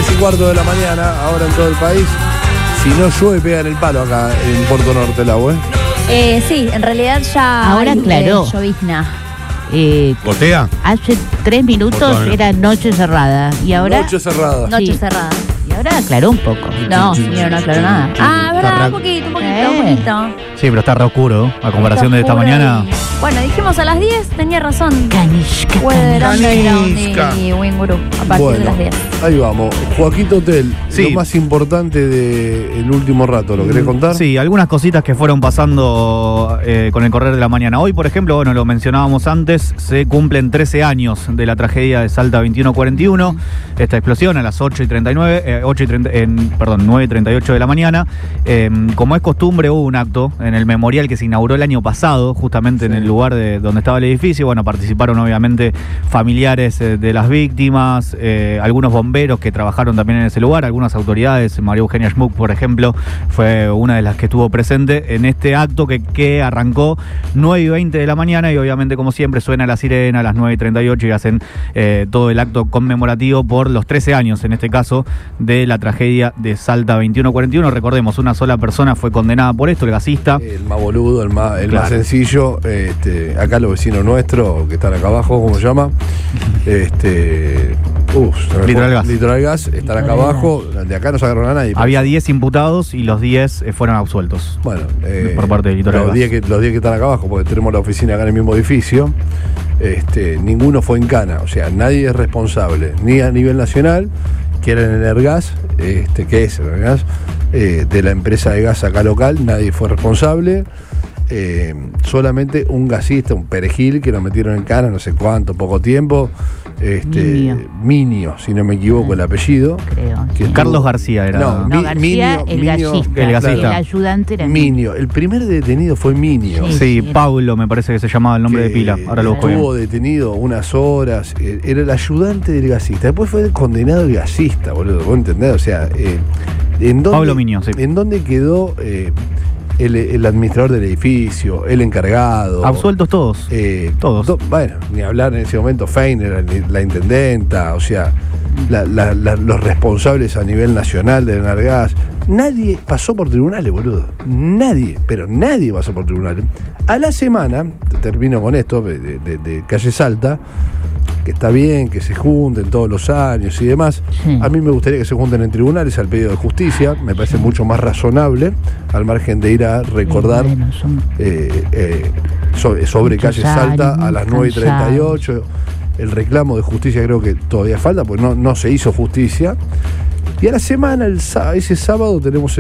10:15 de la mañana, ahora en todo el país. Si no llueve, pega en el palo acá en Puerto Norte el agua, Sí, en realidad ya ahora hay, aclaró. llovizna. ¿Gotea? Hace 3 minutos era noche cerrada. Y ahora. Noche cerrada. Noche Sí. cerrada. Y ahora aclaró un poco. No, señor, no aclaró nada. Verdad, un poquito. Sí, pero está re oscuro, a comparación de esta Oscuro mañana. y- Bueno, dijimos a las 10, tenía razón. Canisca. Weather Underground Canisca. y Winguru a partir de las 10. Ahí vamos. Joaquito Hotel, Sí. lo más importante del último rato, ¿lo querés contar? Sí, algunas cositas que fueron pasando con el correr de la mañana. Hoy, por ejemplo, bueno, lo mencionábamos antes, se cumplen 13 años de la tragedia de Salta 2141. Esta explosión a las 9:38 de la mañana. Como es costumbre, hubo un acto en el memorial que se inauguró el año pasado, justamente en el lugar donde estaba el edificio. Bueno, participaron obviamente familiares de las víctimas, algunos bomberos que trabajaron también en ese lugar, algunas autoridades. María Eugenia Schmuck, por ejemplo, fue una de las que estuvo presente en este acto que arrancó 9:20 de la mañana y obviamente, como siempre, suena la sirena a las 9:38 y hacen todo el acto conmemorativo por los 13 años, en este caso, de la tragedia de Salta 2141. Recordemos, una sola persona fue condenada por esto, el gasista. El más boludo, el más Claro. sencillo. Acá los vecinos nuestros, que están acá abajo, ¿cómo se llama? Litoral Gas. Litoral Gas, están acá abajo. De acá no sacaron a nadie. Había 10 imputados y los 10 fueron absueltos. Bueno, por parte de Litoral los Gas. 10 que están acá abajo, porque tenemos la oficina acá en el mismo edificio, ninguno fue en cana, o sea, nadie es responsable, ni a nivel nacional, que era en el Energas, que es el Energas, de la empresa de gas acá local, nadie fue responsable. Solamente un gasista, un perejil, que lo metieron en cana no sé cuánto, poco tiempo. Minio, si no me equivoco el apellido. Creo. Que Sí. Carlos García era. No, No, García, el gasista. el gasista. El ayudante era Minio. El primer detenido fue Minio. Sí. Sí, Pablo me parece que se llamaba el nombre de que pila. Ahora lo busco bien. estuvo detenido unas horas, era el ayudante del gasista. Después fue condenado el gasista, boludo. ¿Vos entendés? O sea, ¿en dónde, Pablo Miño, sí. ¿en dónde quedó el administrador del edificio, el encargado? Absueltos todos. Todos. Bueno, ni hablar en ese momento Feiner, la intendenta, o sea, los responsables a nivel nacional de Energas. Nadie pasó por tribunales, boludo. Nadie, pero nadie pasó por tribunales. A la semana, termino con esto, de Calle Salta, que está bien que se junten todos los años y demás. Sí. A mí me gustaría que se junten en tribunales al pedido de justicia. Me parece mucho más razonable, al margen de ir a recordar Bueno, son sobre muchos Calle Salta años, a las muy 9:38. El reclamo de justicia creo que todavía falta, porque no se hizo justicia. Y a la semana, ese sábado, tenemos